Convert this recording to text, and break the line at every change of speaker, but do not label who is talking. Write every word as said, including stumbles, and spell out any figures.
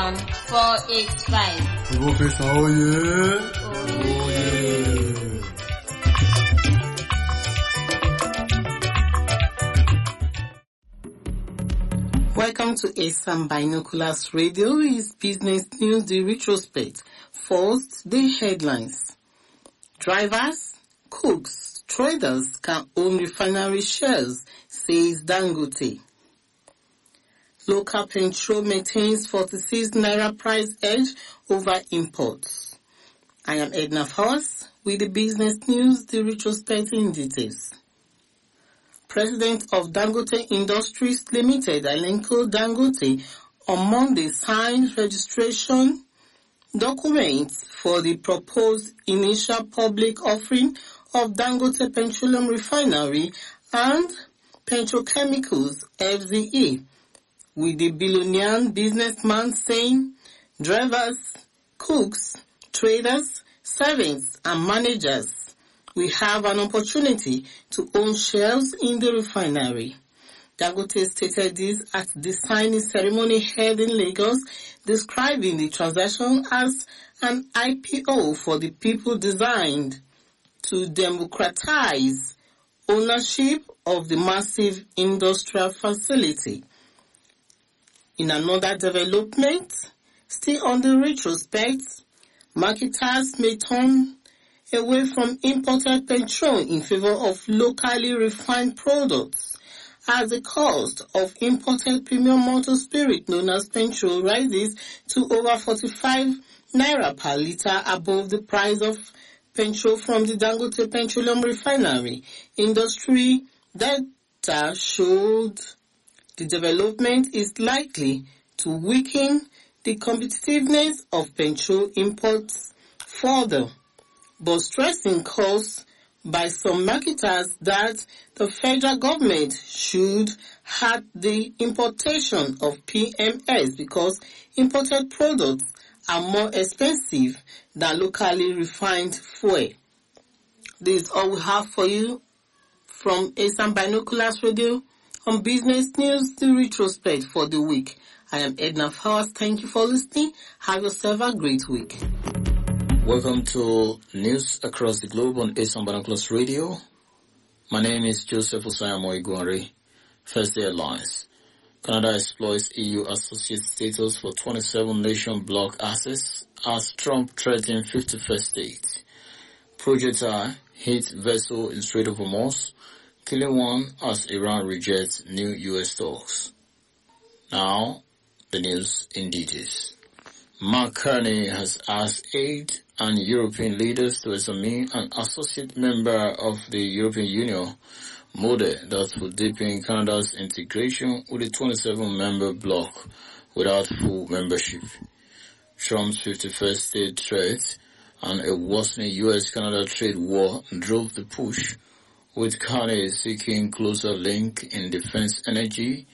one four eight five.
Professor Oye. Oye.
Welcome to ASAM Binoculars Radio. It's business news, the retrospect. First, the headlines. Drivers, cooks, traders can own refinery shares, says Dangote. Local petrol maintains forty-six naira price edge over imports. I am Edna Fawaz with the business news, the retrospect in details. President of Dangote Industries Limited, Aliko Dangote, on Monday signed registration documents for the proposed initial public offering of Dangote Petroleum Refinery and Petrochemicals F Z E, with the billionaire businessman saying drivers, cooks, traders, servants, and managers we have an opportunity to own shares in the refinery. Dangote stated this at the signing ceremony held in Lagos, describing the transaction as an I P O for the people designed to democratize ownership of the massive industrial facility. In another development, still on the retrospect, marketers may turn away from imported petrol in favor of locally refined products as the cost of imported premium motor spirit known as petrol rises to over forty-five naira per litre above the price of petrol from the Dangote Petroleum Refinery. Industry data showed the development is likely to weaken the competitiveness of petrol imports further, but stressing calls by some marketers that the federal government should halt the importation of P M S because imported products are more expensive than locally refined fuel. This is all we have for you from ASAM Binoculars Radio on Business News, the retrospect for the week. I am Edna Fawaz. Thank you for listening. Have yourself a great week.
Welcome to News Across the Globe on ASAM Binoculars Radio. My name is Joseph Osayamo Iguanri. First Airlines. Canada exploits E U associate status for twenty-seven nation bloc access as Trump threatens fifty-first state. Projectile hit vessel in Strait of Hormuz, killing one as Iran rejects new U S talks. Now, the news in details. Mark Carney has asked eight and European leaders to examine an associate member of the European Union model that would deepen Canada's integration with the twenty-seven member bloc without full membership. Trump's fifty-first state threat and a worsening U S Canada trade war drove the push, with Carney seeking closer link in defense, energy,